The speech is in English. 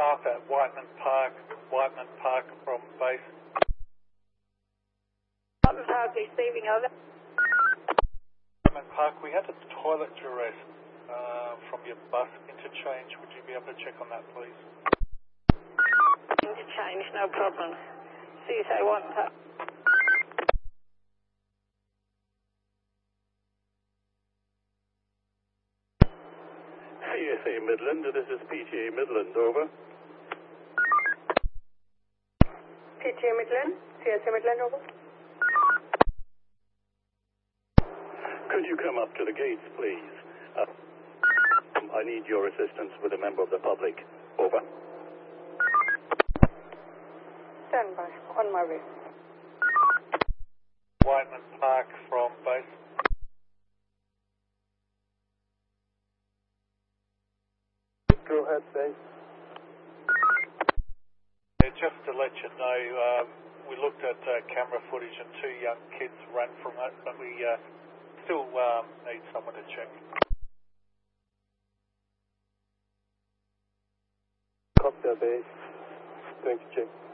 staff at Whiteman Park from base. Whiteman Park receiving over. Whiteman Park, we had a toilet duress from your bus interchange. Would you be able to check on that, please? Interchange, no problem. CSA Whiteman Park. CSA Midland, this is PTA Midland, over. PTA Midland, CSA Midland, over. Could you come up to the gates, please? I need your assistance with a member of the public, over. Stand by, on my way. Whiteman Park from base. Go ahead, base. Yeah, just to let you know, we looked at camera footage and 2 young kids ran from it, but we still need someone to check. Copy that, base. Going to check.